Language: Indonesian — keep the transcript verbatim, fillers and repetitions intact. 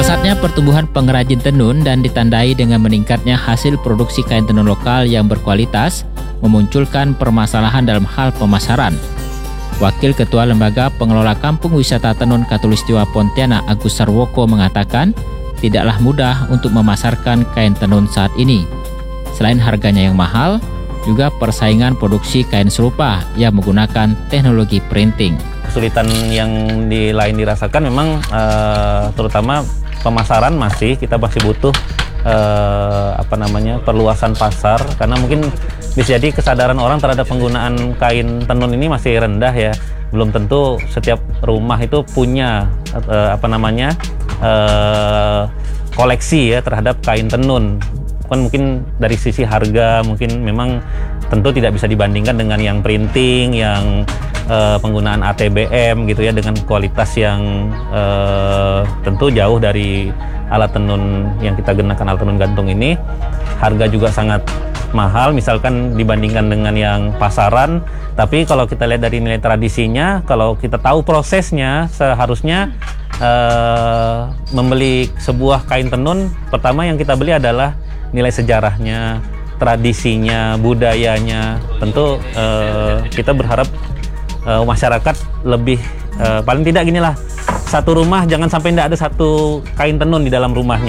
Pesatnya pertumbuhan pengrajin tenun dan ditandai dengan meningkatnya hasil produksi kain tenun lokal yang berkualitas memunculkan permasalahan dalam hal pemasaran. Wakil Ketua Lembaga Pengelola Kampung Wisata Tenun Katulistiwa Pontianak Agus Sarwoko mengatakan tidaklah mudah untuk memasarkan kain tenun saat ini. Selain harganya yang mahal, juga persaingan produksi kain serupa yang menggunakan teknologi printing. Kesulitan yang di lain dirasakan memang eh, terutama pemasaran masih kita masih butuh eh, apa namanya perluasan pasar, karena mungkin bisa jadi kesadaran orang terhadap penggunaan kain tenun ini masih rendah ya. Belum tentu setiap rumah itu punya eh, apa namanya eh, koleksi ya terhadap kain tenun. Kan mungkin dari sisi harga mungkin memang tentu tidak bisa dibandingkan dengan yang printing, yang uh, penggunaan A T B M gitu ya, dengan kualitas yang uh, tentu jauh dari alat tenun yang kita gunakan, alat tenun gantung ini. Harga juga sangat mahal misalkan dibandingkan dengan yang pasaran. Tapi kalau kita lihat dari nilai tradisinya, kalau kita tahu prosesnya, seharusnya uh, membeli sebuah kain tenun, pertama yang kita beli adalah nilai sejarahnya, tradisinya, budayanya. Tentu eh, kita berharap eh, masyarakat lebih eh, paling tidak ginilah, satu rumah jangan sampai tidak ada satu kain tenun di dalam rumahnya.